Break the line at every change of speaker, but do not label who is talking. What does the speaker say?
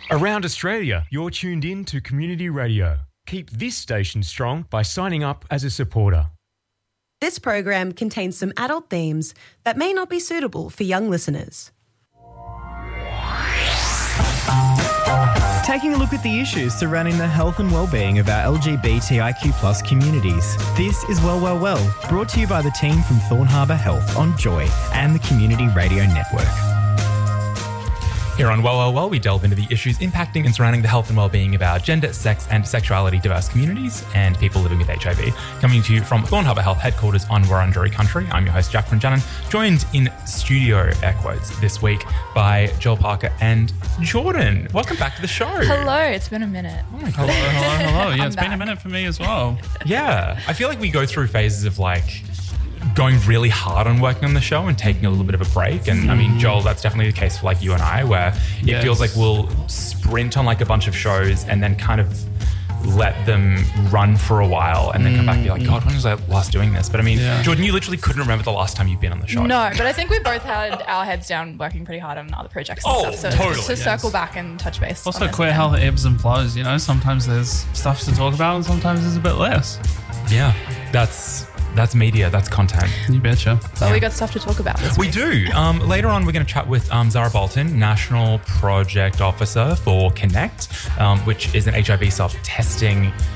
Around Australia, you're tuned in to Community Radio. Keep this station strong by signing up as a supporter.
This program contains some adult themes that may not be suitable for young listeners.
Taking a look at the issues surrounding the health and well-being of our LGBTIQ+ communities. This is Well, brought to you by the team from Thorn Harbour Health on Joy and the Community Radio Network.
Here on Well, we delve into the issues impacting and surrounding the health and well-being of our gender, sex and sexuality diverse communities and people living with HIV. Coming to you from Thorn Harbour Health headquarters on Wurundjeri country, I'm your host, Jack Runjanan, joined in studio, air quotes, this week by Joel Parker and Jordan. Welcome back to the show.
Hello, it's been a minute.
Oh my God.
Hello. Yeah, it's
back.
been a minute for me as well.
Yeah, I feel like we go through phases of like going really hard on working on the show and taking a little bit of a break. And I mean, Joel, that's definitely the case for like you and I, where it feels like we'll sprint on like a bunch of shows and then kind of let them run for a while and then come back and be like, God, when was I last doing this? But I mean, Jordan, you literally couldn't remember the last time you've been on the show.
No, but I think we both had our heads down working pretty hard on other projects and stuff. So
totally,
it's just to circle back and touch base.
Also, queer health ebbs and flows, you know? Sometimes there's stuff to talk about and sometimes there's a bit less.
Yeah, that's media, that's content.
You betcha.
But we got stuff to talk about this
We
week.
do. Later on, we're going to chat with Zara Bolton, National Project Officer for Connect, which is an HIV self-testing